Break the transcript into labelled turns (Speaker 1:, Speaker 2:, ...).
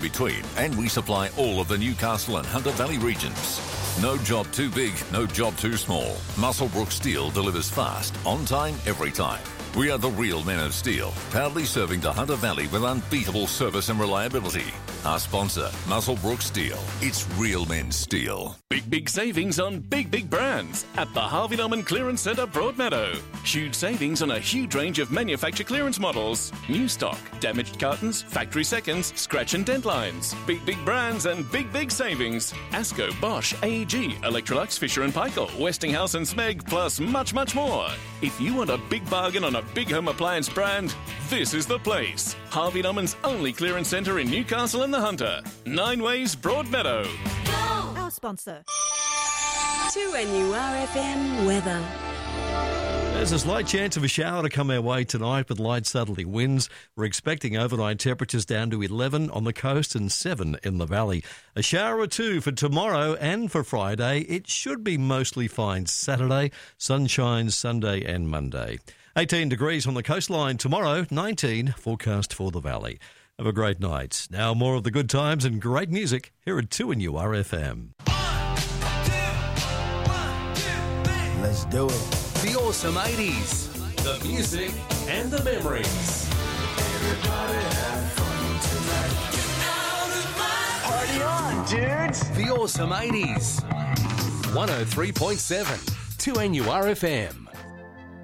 Speaker 1: between, and we supply all of the Newcastle and Hunter Valley regions. No job too big, no job too small. Muswellbrook Steel delivers fast, on time, every time. We are the real men of steel, proudly serving the Hunter Valley with unbeatable service and reliability. Our sponsor, Muswellbrook Steel. It's real men's steel.
Speaker 2: Big savings on big brands at the Harvey Norman Clearance Centre, Broadmeadow. Huge savings on a huge range of manufacturer clearance models. New stock, damaged cartons, factory seconds, scratch and dent lines. Big brands and big savings. Asco, Bosch, AEG, Electrolux, Fisher & Paykel, Westinghouse and Smeg, plus much more. If you want a big bargain on a big home appliance brand, this is the place. Harvey Norman's only clearance centre in Newcastle and the Hunter. 9 Ways, Broadmeadow.
Speaker 3: Our sponsor.
Speaker 4: 2NURFM weather.
Speaker 5: There's a slight chance of a shower to come our way tonight with light southerly winds. We're expecting overnight temperatures down to 11 on the coast and 7 in the valley. A shower or two for tomorrow and for Friday. It should be mostly fine Saturday, sunshine Sunday and Monday. 18 degrees on the coastline tomorrow, 19 forecast for the valley. Have a great night. Now more of the good times and great music here at 2NURFM.
Speaker 6: Let's do it.
Speaker 7: The awesome 80s, the music and the memories.
Speaker 6: Everybody have fun tonight.
Speaker 7: Party on, dudes. The awesome 80s. 103.7 2NURFM.